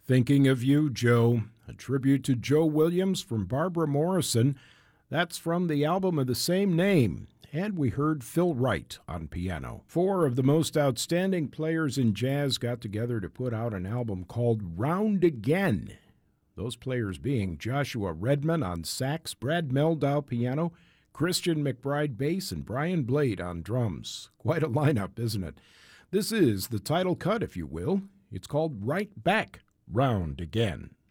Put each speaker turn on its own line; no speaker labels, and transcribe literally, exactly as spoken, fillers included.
Thinking of You, Joe, a tribute to Joe Williams from Barbara Morrison. That's from the album of the same name. And we heard Phil Wright on piano. Four of the most outstanding players in jazz got together to put out an album called Round Again. Those players being Joshua Redman on sax, Brad Meldau piano, Christian McBride bass, and Brian Blade on drums. Quite a lineup, isn't it? This is the title cut, if you will. It's called Right Back, Round Again.